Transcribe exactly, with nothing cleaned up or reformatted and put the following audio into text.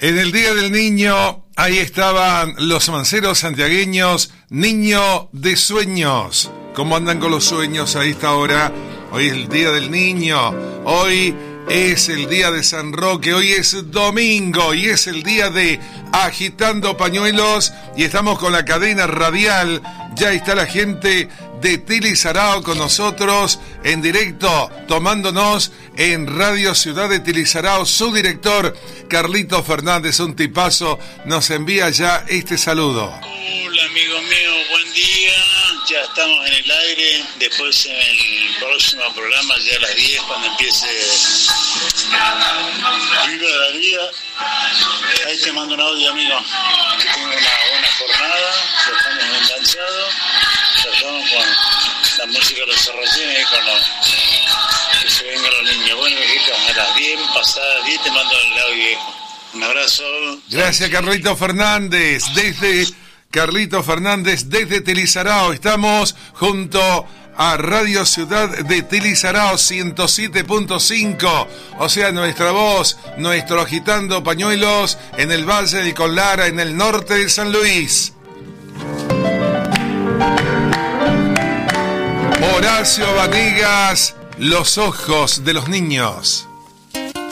En el Día del Niño, ahí estaban los manceros santiagueños, Niño de Sueños. ¿Cómo andan con los sueños a esta hora? Hoy es el Día del Niño, hoy es el Día de San Roque, hoy es domingo y es el día de Agitando Pañuelos y estamos con la cadena radial. Ya está la gente de Tilly Sarao con nosotros en directo, tomándonos en Radio Ciudad de Tilly Sarao. Su director, Carlito Fernández, un tipazo, nos envía ya este saludo. Hola, amigo mío, buen día. Ya estamos en el aire. Después en el próximo programa, ya a las diez, cuando empiece Viva la Vida. Ahí te mando un audio, amigo. Que tengo una buena jornada. Ya estamos enganchados. Ya estamos con la música de los Sarracenes y con los que se vengan los niños. Bueno, viejito, a las diez pasadas diez te mando el audio, viejo. Un abrazo. Gracias, Carlito Fernández. Desde Carlito Fernández, desde Tilly Sarao. Estamos junto a Radio Ciudad de Tilly Sarao ciento siete punto cinco. O sea, nuestra voz, nuestro Agitando Pañuelos en el Valle del Conlara, en el norte de San Luis. Horacio Vanegas, Los ojos de los niños.